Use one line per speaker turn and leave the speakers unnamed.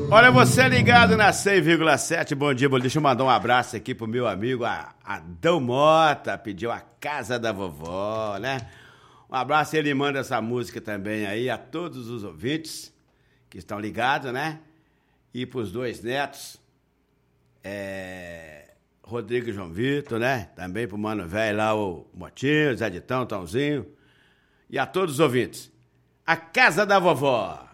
Olha, você ligado na 100,7, bom dia, deixa eu mandar um abraço aqui pro meu amigo Adão Mota, pediu a casa da vovó, né? Um abraço, ele manda essa música também aí a todos os ouvintes que estão ligados, né? E pros dois netos, Rodrigo e João Vitor, né? Também pro mano velho lá, o Motinho, Zé Ditão, Tãozinho. E a todos os ouvintes, a casa da vovó.